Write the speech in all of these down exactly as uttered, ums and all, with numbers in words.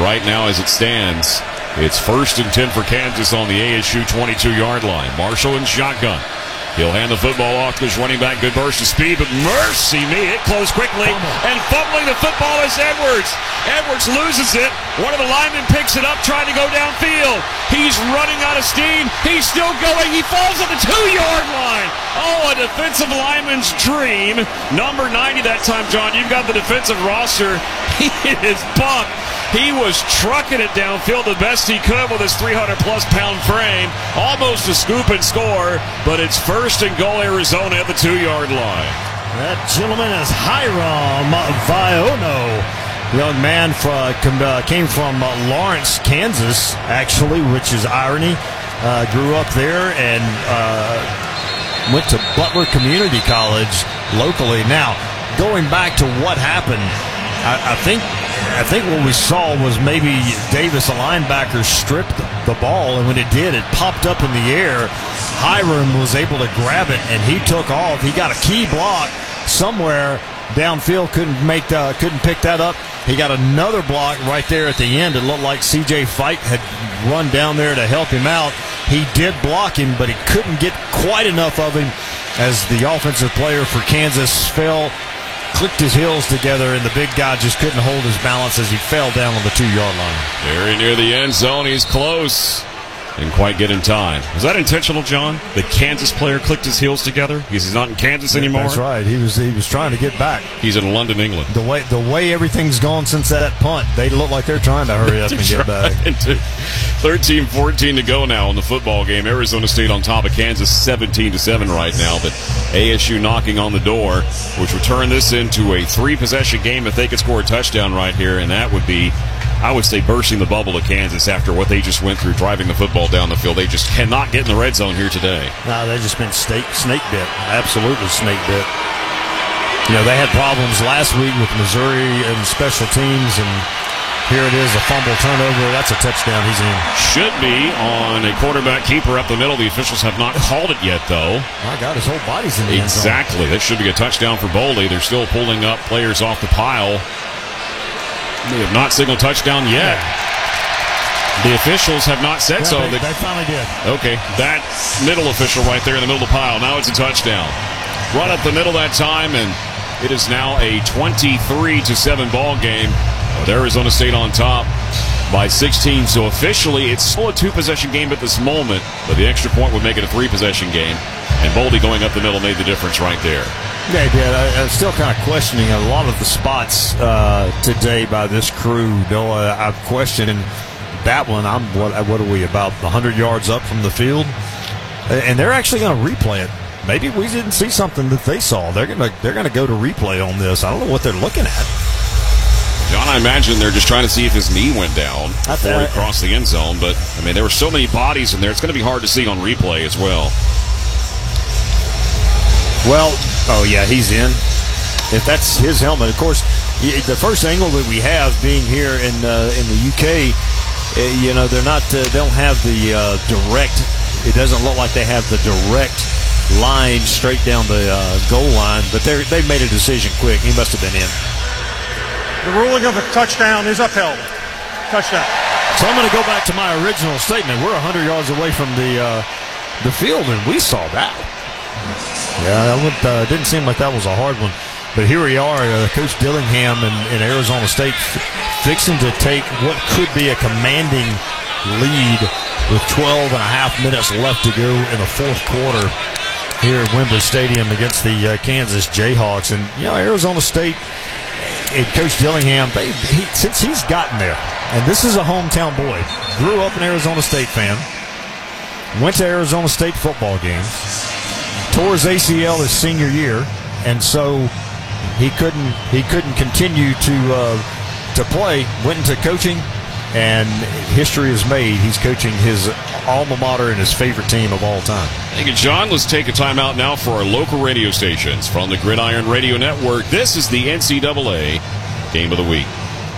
right now as it stands, it's first and ten for Kansas on the A S U twenty-two-yard line. Marshall in shotgun. He'll hand the football off to his running back. Good burst of speed, but mercy me, it closed quickly. And fumbling the football is Edwards. Edwards loses it. One of the linemen picks it up, trying to go downfield. He's running out of steam. He's still going. He falls on the two-yard line. Oh, a defensive lineman's dream. Number ninety that time, John. You've got the defensive roster. He is bumped. He was trucking it downfield the best he could with his three hundred plus pound frame. Almost a scoop and score, but it's first and goal Arizona at the two-yard line. That gentleman is Hiram Viono. Young man from, uh, came from uh, Lawrence, Kansas, actually, which is irony. Uh, grew up there and uh, went to Butler Community College locally. Now, going back to what happened, I, I think I think what we saw was maybe Davis, a linebacker, stripped the ball, and when it did, it popped up in the air. Hiram was able to grab it, and he took off. He got a key block somewhere downfield, couldn't make the, couldn't pick that up. He got another block right there at the end. It looked like C J Fight had run down there to help him out. He did block him, but he couldn't get quite enough of him as the offensive player for Kansas fell, clicked his heels together, and the big guy just couldn't hold his balance as he fell down on the two-yard line. Very near the end zone. He's close. Didn't quite get in time. Was that intentional, John? The Kansas player clicked his heels together? He's not in Kansas anymore? That's right. He was he was trying to get back. He's in London, England. The way the way everything's gone since that punt, they look like they're trying to hurry up and get back. thirteen fourteen to go now in the football game. Arizona State on top of Kansas seventeen to seven right now, but A S U knocking on the door, which would turn this into a three-possession game if they could score a touchdown right here, and that would be, I would say, bursting the bubble of Kansas after what they just went through driving the football down the field. They just cannot get in the red zone here today. No, they just been snake, snake bit. Absolutely snake bit. You know, they had problems last week with Missouri and special teams, and here it is, a fumble turnover. That's a touchdown. He's in. Should be on a quarterback keeper up the middle. The officials have not called it yet, though. My God, his whole body's in the end zone. Exactly. That should be a touchdown for Boldy. They're still pulling up players off the pile. They have not signaled touchdown yet. The officials have not said yeah, so. They, they finally did. Okay, that middle official right there in the middle of the pile. Now it's a touchdown. Run up the middle that time, and it is now a twenty-three to seven ball game with Arizona State on top by sixteen. So officially, it's still a two-possession game at this moment, but the extra point would make it a three-possession game. And Boldy going up the middle made the difference right there. Yeah, he did. I, I'm still kind of questioning a lot of the spots uh, today by this crew. Noah, I'm questioning that one. I'm what? What are we, about one hundred yards up from the field? And they're actually going to replay it. Maybe we didn't see something that they saw. They're going to they're going to go to replay on this. I don't know what they're looking at. John, I imagine they're just trying to see if his knee went down before he crossed the end zone. But, I mean, there were so many bodies in there. It's going to be hard to see on replay as well. Well, oh, yeah, he's in. If that's his helmet, of course, the first angle that we have being here in uh, in the U K, uh, you know, they're not, uh, they don't have the uh, direct, it doesn't look like they have the direct line straight down the uh, goal line, but they're, they've made a decision quick. He must have been in. The ruling of a touchdown is upheld. Touchdown. So I'm going to go back to my original statement. We're one hundred yards away from the uh, the field, and we saw that. Yeah, that would, uh, didn't seem like that was a hard one. But here we are, uh, Coach Dillingham in, in Arizona State fixing to take what could be a commanding lead with twelve and a half minutes left to go in the fourth quarter here at Wembley Stadium against the uh, Kansas Jayhawks. And, you know, Arizona State and Coach Dillingham, they, he, since he's gotten there, and this is a hometown boy, grew up an Arizona State fan, went to Arizona State football games, tore his A C L his senior year, and so he couldn't he couldn't continue to uh, to play. Went into coaching, and history is made. He's coaching his alma mater and his favorite team of all time. Thank you, John. Let's take a time out now for our local radio stations. From the Gridiron Radio Network, this is the N C double A Game of the Week.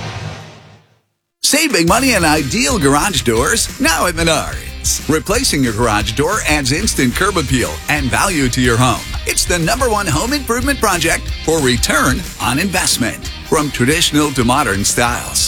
Save big money on ideal garage doors now at Menards. Replacing your garage door adds instant curb appeal and value to your home. It's the number one home improvement project for return on investment. From traditional to modern styles.